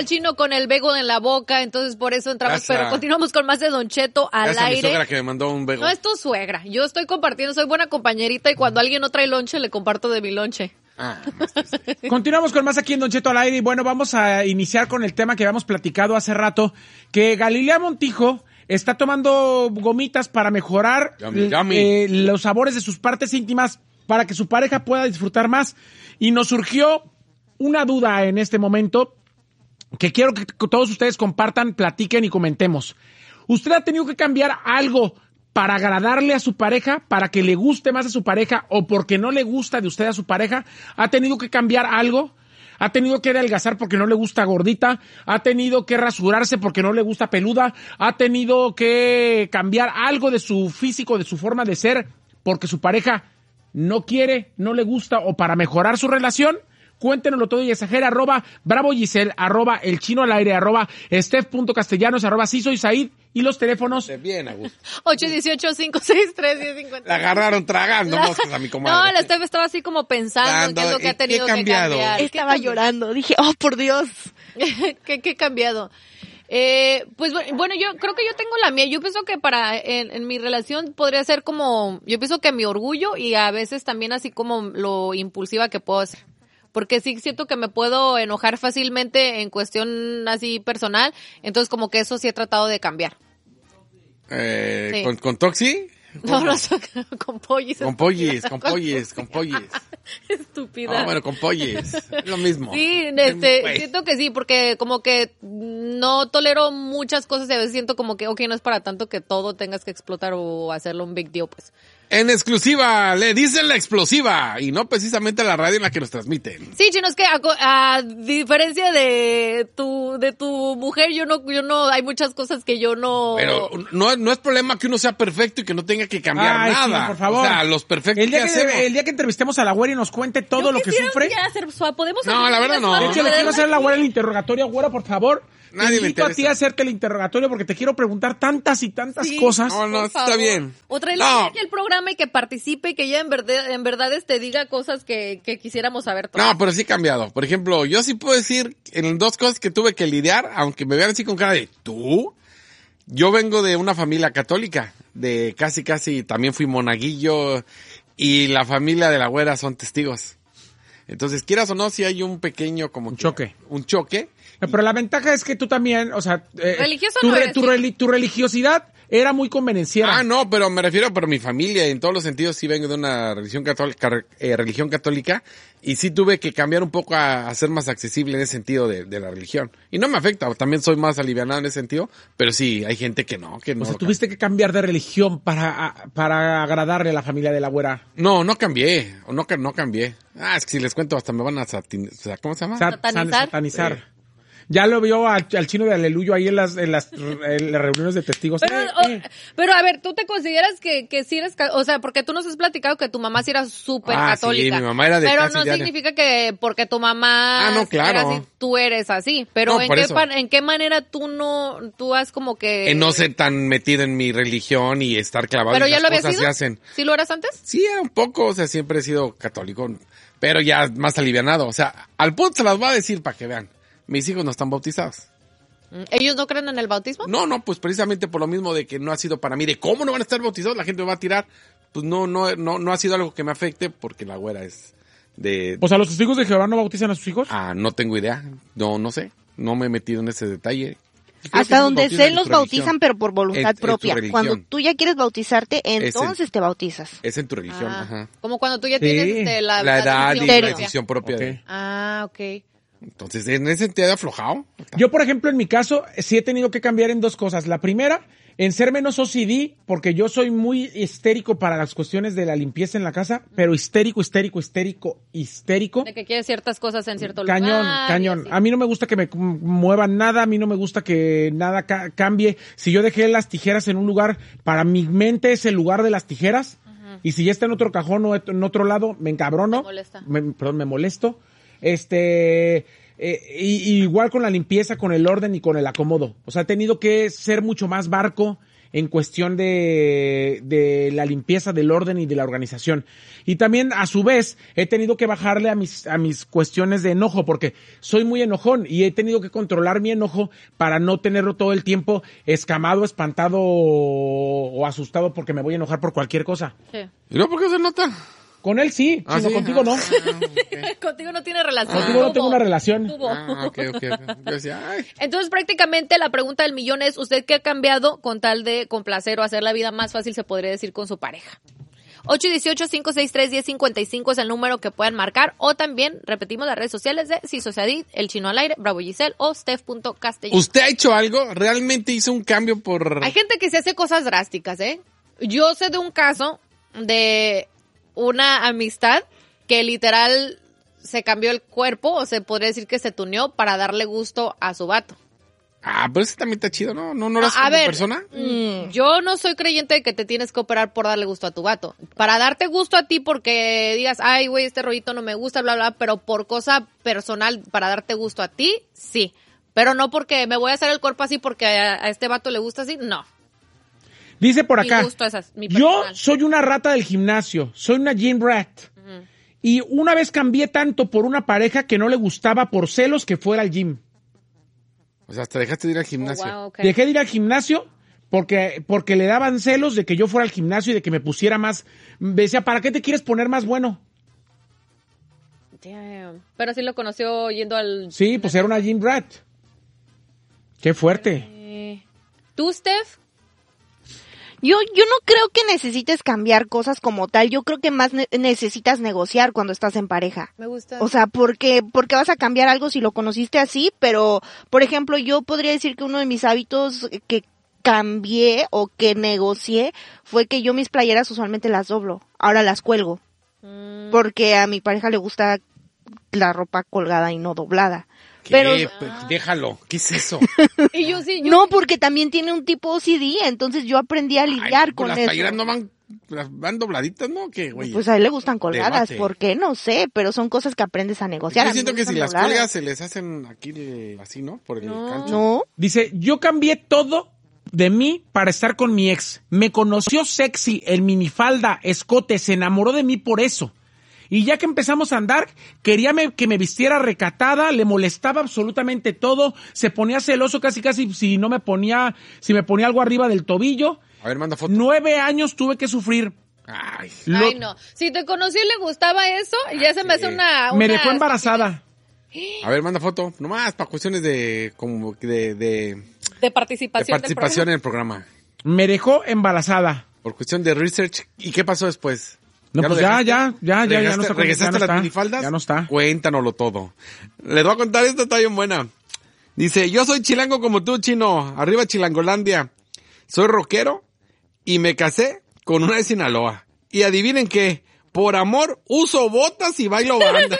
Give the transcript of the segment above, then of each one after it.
Chino con el bego en la boca, entonces por eso entramos, pero continuamos con más de Don Cheto al aire. Mi suegra que me mandó un bego. No es tu suegra, yo estoy compartiendo, soy buena compañerita y cuando alguien no trae lonche, le comparto de mi lonche. Continuamos con más aquí en Don Cheto al aire y bueno, vamos a iniciar con el tema que habíamos platicado hace rato, que Galilea Montijo está tomando gomitas para mejorar los sabores de sus partes íntimas para que su pareja pueda disfrutar más. Y nos surgió una duda en este momento que quiero que todos ustedes compartan, platiquen y comentemos. ¿Usted ha tenido que cambiar algo para agradarle a su pareja, para que le guste más a su pareja o porque no le gusta de usted a su pareja? ¿Ha tenido que cambiar algo? ¿Ha tenido que adelgazar porque no le gusta gordita? ¿Ha tenido que rasurarse porque no le gusta peluda? ¿Ha tenido que cambiar algo de su físico, de su forma de ser porque su pareja no quiere, no le gusta o para mejorar su relación? Cuéntenoslo todo y exagera, @Bravo Giselle, @elchinoalaire, @Steph.castellanos, @Sí soy Said y los teléfonos. Bien, Augusto. 818-563-1050. La agarraron tragando moscas a mi comadre. No, la Steph estaba así como pensando en qué es lo que ha tenido que cambiar. Estaba llorando, dije, oh, por Dios. ¿Qué he cambiado? Pues bueno, yo creo que yo tengo la mía. Yo pienso que en mi relación podría ser como, yo pienso que mi orgullo y a veces también así como lo impulsiva que puedo ser. Porque sí siento que me puedo enojar fácilmente en cuestión así personal, entonces como que eso sí he tratado de cambiar. Sí. ¿Con Toxi? No, con pollis. Con pollis. Estúpida. Bueno, con pollis. Es lo mismo. Sí, siento que sí, porque como que no tolero muchas cosas y a veces siento como que, no es para tanto que todo tengas que explotar o hacerlo un big deal, pues. En exclusiva, le dicen la explosiva y no precisamente la radio en la que nos transmiten. Sí, Chino, es que a diferencia de tu mujer, yo no, hay muchas cosas que yo no. Pero no es problema que uno sea perfecto y que no tenga que cambiar nada. Sí, por favor. O sea, los perfectos el día que entrevistemos a la güera y nos cuente todo lo que sufre. No, la verdad no. De hecho, le quiero hacer a la güera el interrogatorio, güera, por favor. Nadie te invito a ti a hacerte el interrogatorio porque te quiero preguntar tantas y tantas cosas. No, está bien. O tráele aquí el programa y que participe y que ella en verdad diga cosas que quisiéramos saber todos. No, pero sí he cambiado. Por ejemplo, yo sí puedo decir en 2 cosas que tuve que lidiar, aunque me vean así con cara de ¿tú? Yo vengo de una familia católica, de casi también fui monaguillo y la familia de la güera son testigos. Entonces, quieras o no, si hay un pequeño como choque. Un choque. Pero la ventaja es que tú también, o sea, religioso tu religiosidad era muy convenenciera. No, pero me refiero, pero mi familia, en todos los sentidos, sí vengo de una religión católica, y sí tuve que cambiar un poco a ser más accesible en ese sentido de la religión. Y no me afecta, también soy más alivianado en ese sentido, pero sí, hay gente que no. O sea, tuviste que cambiar de religión para agradarle a la familia de la güera. No cambié, no cambié. Es que si les cuento hasta me van a ¿cómo se llama? Satanizar. Ya lo vio al Chino de Aleluyo ahí en las reuniones de testigos. Pero a ver, ¿tú te consideras que sí eres, o sea, porque tú nos has platicado que tu mamá sí era súper católica? Sí, mi mamá era de pero casi no diaria. significa que porque tu mamá claro. era así, tú eres así. Pero ¿en qué manera tú has como que... En no ser tan metido en mi religión y estar clavado ¿Pero en ya las lo habías cosas sido? que hacen. ¿Sí lo eras antes? Sí, un poco, o sea, siempre he sido católico, pero ya más alivianado. O sea, al punto se las voy a decir para que vean. Mis hijos no están bautizados. ¿Ellos no creen en el bautismo? No, pues precisamente por lo mismo de que no ha sido para mí, de cómo no van a estar bautizados, la gente me va a tirar. Pues no ha sido algo que me afecte porque la güera es de... O sea, ¿los testigos de Jehová no bautizan a sus hijos? No tengo idea, no sé, no me he metido en ese detalle. Hasta donde sé los bautizan, pero por voluntad propia. Cuando tú ya quieres bautizarte, entonces te bautizas. Es en tu religión, ajá. Como cuando tú ya tienes la edad y la decisión propia. Okay. Ok. Entonces, en ese sentido, aflojado. Yo, por ejemplo, en mi caso, sí he tenido que cambiar en 2 cosas. La primera, en ser menos OCD, porque yo soy muy histérico para las cuestiones de la limpieza en la casa, pero histérico. De que quieres ciertas cosas en cierto lugar. Cañón. A mí no me gusta que me muevan nada, a mí no me gusta que nada cambie. Si yo dejé las tijeras en un lugar, para mi mente es el lugar de las tijeras, y si ya está en otro cajón o en otro lado, me encabrono. Me molesto. Y igual con la limpieza, con el orden y con el acomodo. O sea, he tenido que ser mucho más barco en cuestión de la limpieza, del orden y de la organización. Y también, a su vez, he tenido que bajarle a mis cuestiones de enojo, porque soy muy enojón y he tenido que controlar mi enojo para no tenerlo todo el tiempo escamado, espantado o asustado porque me voy a enojar por cualquier cosa. Sí. ¿Y no por qué se nota? Con él sí, sino ¿sí? contigo no. Okay. Contigo no tiene relación. Contigo no tengo una relación. Ok. Yo decía, ay. Entonces, prácticamente la pregunta del millón es, ¿usted qué ha cambiado con tal de complacer o hacer la vida más fácil, se podría decir, con su pareja? 818-563-1055 es el número que puedan marcar, o también repetimos las redes sociales de Cisosadit, El Chino al Aire, Bravo Giselle o Steph.Castellón. ¿Usted ha hecho algo? ¿Realmente hizo un cambio por...? Hay gente que se hace cosas drásticas, ¿eh? Yo sé de un caso de una amistad que literal se cambió el cuerpo, o se podría decir que se tuneó para darle gusto a su vato. Ah, pero ese también está chido, ¿no? ¿No lo haces como persona? Yo no soy creyente de que te tienes que operar por darle gusto a tu vato. Para darte gusto a ti porque digas, ay, güey, este rollito no me gusta, bla, bla, pero por cosa personal, para darte gusto a ti, sí. Pero no porque me voy a hacer el cuerpo así porque a este vato le gusta así, no. Dice por acá, yo personal. soy una rata del gimnasio, soy una gym rat. Uh-huh. Y una vez cambié tanto por una pareja que no le gustaba por celos que fuera al gym. O sea, hasta dejaste de ir al gimnasio. Oh, wow, okay. Dejé de ir al gimnasio porque le daban celos de que yo fuera al gimnasio y de que me pusiera más. Me decía, ¿para qué te quieres poner más bueno? Damn. Pero sí lo conoció yendo al... Sí, pues era una gym rat. Qué fuerte. ¿Tú, Steph? Yo no creo que necesites cambiar cosas como tal. Yo creo que más necesitas negociar cuando estás en pareja. Me gusta. O sea, porque vas a cambiar algo si lo conociste así, pero, por ejemplo, yo podría decir que uno de mis hábitos que cambié o que negocié fue que yo mis playeras usualmente las doblo. Ahora las cuelgo. Porque a mi pareja le gusta la ropa colgada y no doblada. ¿Qué? Pero Déjalo. ¿Qué es eso? Y yo sí. No, porque también tiene un tipo OCD, entonces yo aprendí a lidiar con las eso. Las playeras no van dobladitas, ¿no? ¿Qué, güey? Pues a él le gustan colgadas, Debate. ¿por qué? No sé, pero son cosas que aprendes a negociar. Yo siento que si las cuelgas se les hacen aquí así, ¿no? Por el cancho. No. Dice, yo cambié todo de mí para estar con mi ex. Me conoció sexy, en minifalda, escote, se enamoró de mí por eso. Y ya que empezamos a andar, quería que me vistiera recatada, le molestaba absolutamente todo, se ponía celoso casi si me ponía algo arriba del tobillo. A ver, manda foto. 9 años tuve que sufrir. Ay, no. Si te conocí y le gustaba eso, ya se me hace una... Me dejó embarazada. A ver, manda foto. Nomás para cuestiones de participación en el programa. Me dejó embarazada. Por cuestión de research. ¿Y qué pasó después? No, pues ya no está. ¿Regresaste las minifaldas? Ya no está. Cuéntanoslo todo. Les voy a contar, esta está bien buena. Dice, yo soy chilango como tú, Chino. Arriba Chilangolandia. Soy rockero y me casé con una de Sinaloa. Y adivinen qué, por amor uso botas y bailo banda.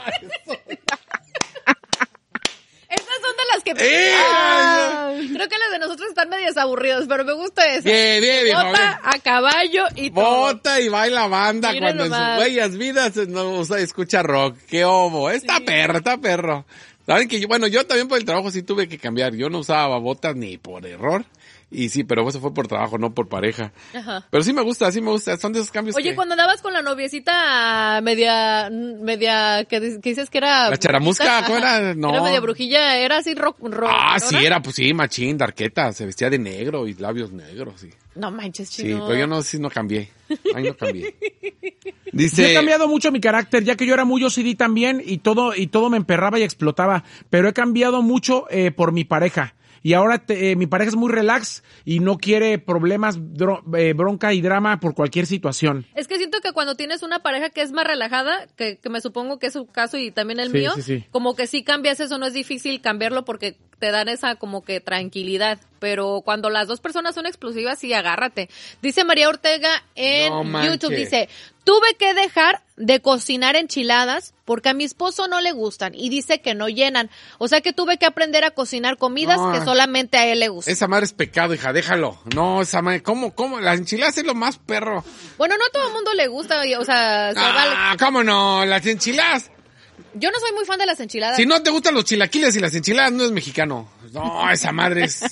Estas son de las que... creo que las de nosotros están medias aburridas, pero me gusta esa. Bien, bota a caballo y todo. Bota y baila banda. Miren cuando nomás. en sus bellas vidas no escucha rock. Qué obo. Está perro. Saben que yo también por el trabajo sí tuve que cambiar. Yo no usaba botas ni por error. Y sí, pero eso fue por trabajo, no por pareja. Ajá. Pero sí me gusta. Son de esos cambios. Oye, cuando andabas con la noviecita media, que dices que era... La charamusca, ¿cómo era? No. Era media brujilla, era así rock. Sí, era, pues sí, machín, darqueta. Se vestía de negro y labios negros, sí. No manches, Chino. Sí, pero yo no cambié. Ahí no cambié. Dice... Yo he cambiado mucho mi carácter, ya que yo era muy OCD también y todo me emperraba y explotaba. Pero he cambiado mucho por mi pareja. Y ahora mi pareja es muy relax y no quiere problemas, bronca y drama por cualquier situación. Es que siento que cuando tienes una pareja que es más relajada, que me supongo que es su caso y también el mío, como que sí cambias eso, no es difícil cambiarlo porque te dan esa como que tranquilidad. Pero cuando las dos personas son explosivas, sí, agárrate. Dice María Ortega en YouTube, dice, tuve que dejar de cocinar enchiladas porque a mi esposo no le gustan y dice que no llenan. O sea que tuve que aprender a cocinar comidas que solamente a él le gustan. Esa madre es pecado, hija, déjalo. No, esa madre, ¿cómo? Las enchiladas es lo más perro. Bueno, no a todo el mundo le gusta, o sea, vale. ¿Cómo no? Las enchiladas. Yo no soy muy fan de las enchiladas. Si no te gustan los chilaquiles y las enchiladas, no es mexicano. No, esa madre es...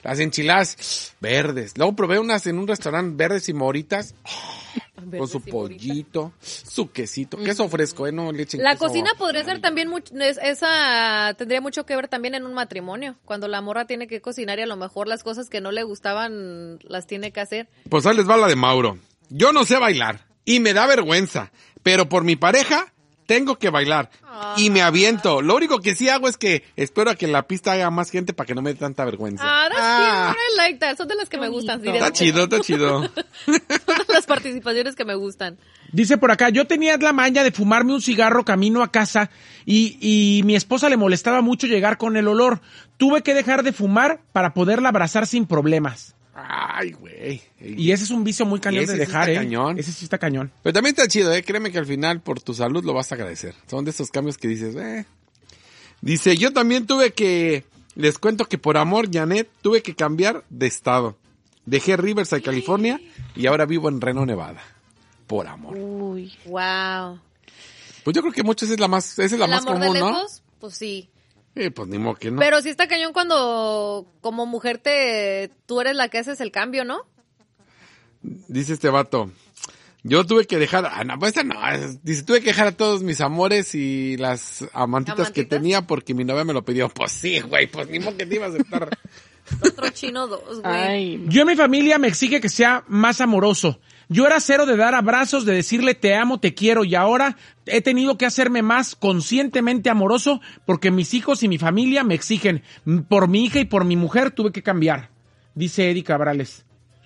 Las enchiladas verdes. Luego probé unas en un restaurante verdes y moritas. Con su pollito, su quesito, queso fresco, no le echen La queso cocina podría ser amarillo. también tendría mucho que ver también en un matrimonio, cuando la morra tiene que cocinar y a lo mejor las cosas que no le gustaban las tiene que hacer. Pues ahí les va la de Mauro. Yo no sé bailar y me da vergüenza, pero por mi pareja tengo que bailar y me aviento. Lo único que sí hago es que espero a que en la pista haya más gente para que no me dé tanta vergüenza. That's cute, I like that. Son de las que me gustan. Sí, Está chido, está chido. Son de las participaciones que me gustan. Dice por acá, yo tenía la maña de fumarme un cigarro camino a casa y mi esposa le molestaba mucho llegar con el olor. Tuve que dejar de fumar para poderla abrazar sin problemas. Ay, güey. Y ese es un vicio muy cañón Ese de sí dejar, está cañón. Ese sí está cañón. Pero también está chido, créeme que al final por tu salud lo vas a agradecer. Son de esos cambios que dices, Dice, yo también les cuento que por amor, Janet, tuve que cambiar de estado. Dejé Riverside, California, y ahora vivo en Reno, Nevada. Por amor. Uy. Wow. Pues yo creo que muchas es la más ¿El más amor de común, ¿no? lejos? Pues sí. Pues ni modo que no. Pero sí está cañón cuando como mujer tú eres la que haces el cambio, ¿no? Dice este vato, yo tuve que dejar, dice, tuve que dejar a todos mis amores y las amantitas que tenía porque mi novia me lo pidió. Pues sí, güey, pues ni modo que te ibas a estar. Otro chino 2, güey. Ay. Yo en mi familia me exige que sea más amoroso. Yo era cero de dar abrazos, de decirle te amo, te quiero, y ahora he tenido que hacerme más conscientemente amoroso porque mis hijos y mi familia me exigen. Por mi hija y por mi mujer tuve que cambiar, dice Eddie Cabrales.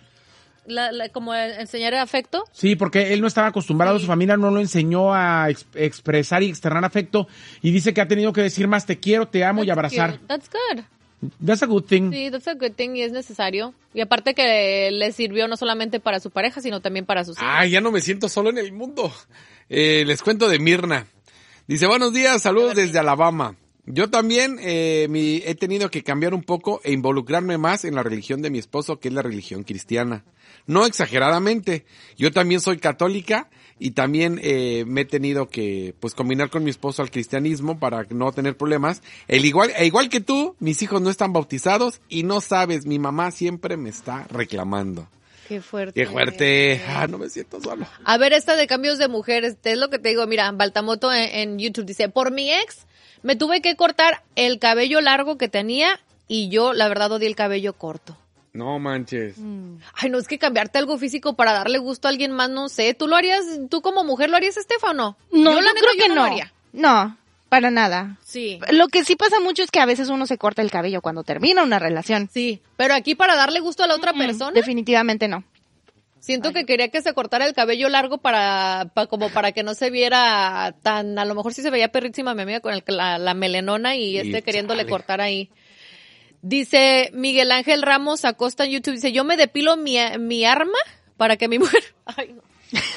Como enseñar afecto. Sí, porque él no estaba acostumbrado, su familia no lo enseñó a expresar y externar afecto, y dice que ha tenido que decir más te quiero, te amo y abrazar. That's good. That's a good thing. Sí, that's a good thing y es necesario. Y aparte que le sirvió no solamente para su pareja, sino también para sus hijos. Ay, ya no me siento solo en el mundo. Les cuento de Mirna. Dice, buenos días, saludos desde Alabama. Yo también he tenido que cambiar un poco e involucrarme más en la religión de mi esposo, que es la religión cristiana. No exageradamente. Yo también soy católica y también me he tenido que pues combinar con mi esposo al cristianismo para no tener problemas. Igual que tú, mis hijos no están bautizados y no sabes, mi mamá siempre me está reclamando. Qué fuerte. Qué fuerte. No me siento solo. A ver, esta de cambios de mujeres, es lo que te digo. Mira, Baltamoto en YouTube dice, por mi ex me tuve que cortar el cabello largo que tenía y yo, la verdad, odié el cabello corto. No manches. Ay, no, es que cambiarte algo físico para darle gusto a alguien más, no sé. ¿Tú lo harías, tú como mujer lo harías, Estefano? No, yo yo creo que no. no. Lo haría. No, para nada. Sí. Lo que sí pasa mucho es que a veces uno se corta el cabello cuando termina una relación. Sí, pero aquí para darle gusto a la otra persona, Definitivamente no. siento que quería que se cortara el cabello largo como para que no se viera tan, a lo mejor sí se veía perrísima mi amiga con la melenona y queriéndole cortar ahí. Dice Miguel Ángel Ramos Acosta en YouTube, dice, yo me depilo mi arma para que mi mujer... Ay, no.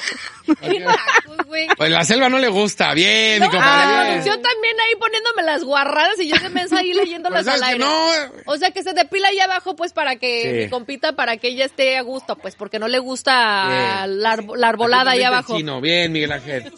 Pues la selva no le gusta. Bien, mi La compadre. producción también ahí poniéndome las guarradas y yo de mensa ahí leyéndolas Pues, al ¿sabes aire. que no? O sea, que se depila ahí abajo, pues, para que mi compita, para que ella esté a gusto, pues, porque no le gusta la arbolada ahí abajo. Chino. Bien, Miguel Ángel.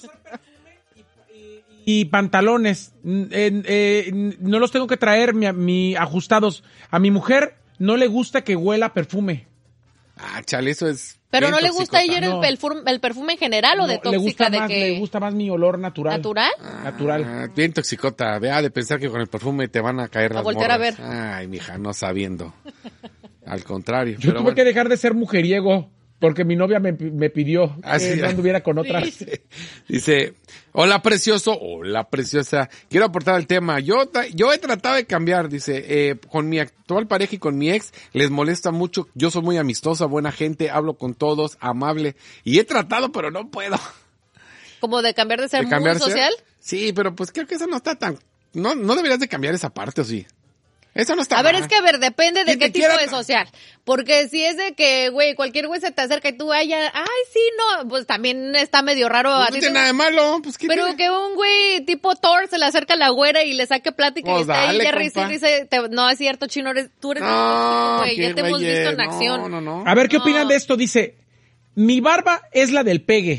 Y pantalones, no los tengo que traer ajustados. A mi mujer no le gusta que huela perfume. Chale, eso es. Pero bien no le gusta a ella No. el perfume en general o de tóxica Le gusta más mi olor natural. ¿Natural? Natural. Bien toxicota. Vea de pensar que con el perfume te van a caer las voltear a morras. ver. Ay, mija, no sabiendo. Al contrario. Yo pero tuve que dejar de ser mujeriego porque mi novia me pidió que sí. no anduviera con otras. Dice, hola precioso, hola preciosa, quiero aportar al tema, yo he tratado de cambiar, dice, con mi actual pareja y con mi ex, les molesta mucho, yo soy muy amistosa, buena gente, hablo con todos, amable, y he tratado, pero no puedo. Como de cambiar de ser muy cambiar social. Sí, pero pues creo que eso no está tan, no deberías de cambiar esa parte, ¿o sí? Eso no está A ver, mal. es que, a ver, depende de ¿Quién qué te tipo quiera? de social. Porque si es de que, güey, cualquier güey se te acerca y tú, ay, sí, no, pues también está medio raro. Pues a no ti tiene te- nada de malo, pues ¿qué Pero tiene? que un güey tipo Thor se le acerca a la güera y le saque plática y Pues está ahí dale, ya risa y compa. risa, no es cierto, Chino, tú eres No, tóxico, güey, ya qué te hemos güeyes, visto en acción. No. A ver, ¿qué No. opinan de esto? Dice, mi barba es la del pegue.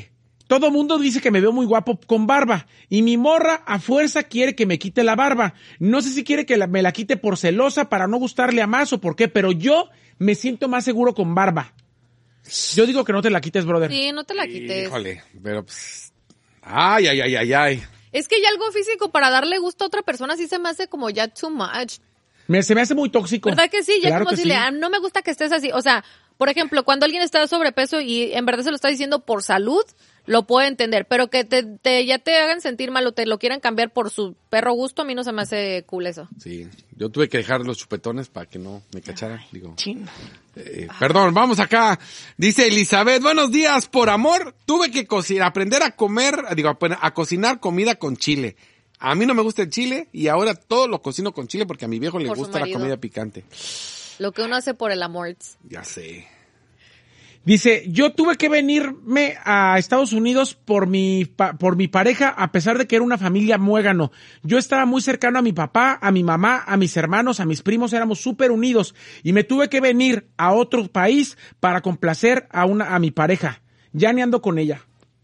todo mundo dice que me veo muy guapo con barba. Y mi morra a fuerza quiere que me quite la barba. No sé si quiere que me la quite por celosa para no gustarle a más o por qué, pero yo me siento más seguro con barba. Yo digo que no te la quites, brother. Sí, no te la quites. Híjole, pero pues... Ay. Es que ya algo físico para darle gusto a otra persona sí se me hace como ya too much. Se me hace muy tóxico. ¿Verdad que sí? Ya claro como que decirle, sí. no me gusta que estés así. O sea, por ejemplo, cuando alguien está sobrepeso y en verdad se lo está diciendo por salud, lo puedo entender. Pero que ya te hagan sentir mal o te lo quieran cambiar por su perro gusto, a mí no se me hace cool eso. Sí, yo tuve que dejar los chupetones para que no me cacharan. Digo, Chino. perdón, vamos acá. Dice Elizabeth, buenos días. Por amor, tuve que aprender a a cocinar comida con chile. A mí no me gusta el chile y ahora todo lo cocino con chile porque a mi viejo le Por su gusta la marido. comida picante. Lo que uno hace por el amor. Ya sé. Dice, yo tuve que venirme a Estados Unidos por mi pareja, a pesar de que era una familia muégano. Yo estaba muy cercano a mi papá, a mi mamá, a mis hermanos, a mis primos, éramos súper unidos. Y me tuve que venir a otro país para complacer a mi pareja. Ya ni ando con ella.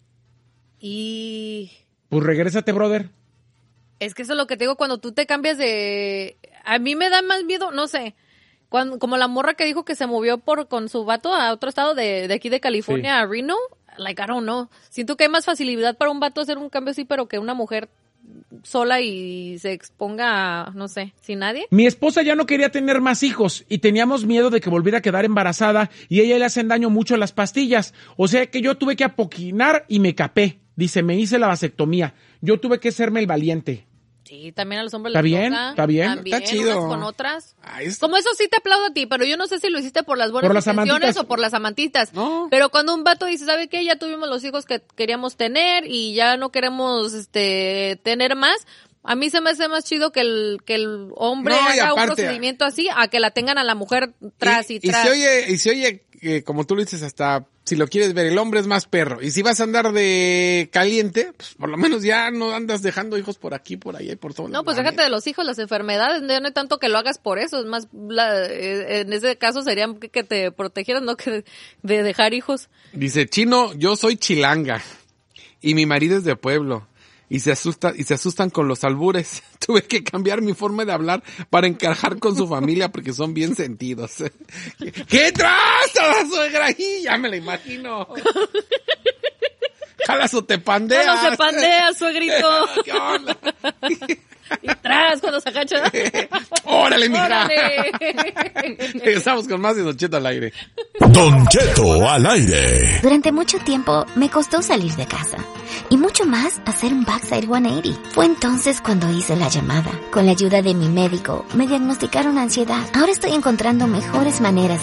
Y... Pues regrésate, brother. Es que eso es lo que te digo cuando tú te cambias de... A mí me da más miedo, no sé, como la morra que dijo que se movió con su vato a otro estado de aquí de California, Sí. a Reno, like, I don't know. Siento que hay más facilidad para un vato hacer un cambio así, pero que una mujer sola y se exponga a, no sé, sin nadie. Mi esposa ya no quería tener más hijos y teníamos miedo de que volviera a quedar embarazada y a ella le hacen daño mucho las pastillas. O sea que yo tuve que apoquinar y me capé. Dice, me hice la vasectomía. Yo tuve que serme el valiente. Sí, también a los hombres ¿Está les bien? toca. ¿Está bien? También, Está chido. unas con otras. Ay, Como eso sí te aplaudo a ti, pero yo no sé si lo hiciste por las buenas Por las intenciones amantitas. o por las amantitas. No. Pero cuando un vato dice, ¿sabe qué? Ya tuvimos los hijos que queríamos tener y ya no queremos tener más. A mí se me hace más chido que el hombre No, y haga un aparte- procedimiento así a que la tengan a la mujer tras y Y tras. se oye, como tú lo dices, hasta si lo quieres ver, el hombre es más perro. Y si vas a andar de caliente, pues por lo menos ya no andas dejando hijos por aquí, por allá y por todo. No, pues déjate de los hijos, las enfermedades, no hay tanto que lo hagas por eso, es más, en ese caso sería que te protegieras, no que de dejar hijos. Dice, Chino, yo soy chilanga y mi marido es de pueblo. Y se asustan con los albures. Tuve que cambiar mi forma de hablar para encajar con su familia porque son bien sentidos. ¿Qué traza, suegra? Y ya me la imagino. Jalas o te pandeas. Cuando se pandea, suegrito. ¿Qué onda? Y tras, cuando se agacha. ¡Órale, mija! ¡Órale! Regresamos con más de Don Cheto al aire. Don Cheto al aire. Durante mucho tiempo me costó salir de casa y mucho más hacer un backside 180. Fue entonces cuando hice la llamada. Con la ayuda de mi médico me diagnosticaron ansiedad. Ahora estoy encontrando mejores maneras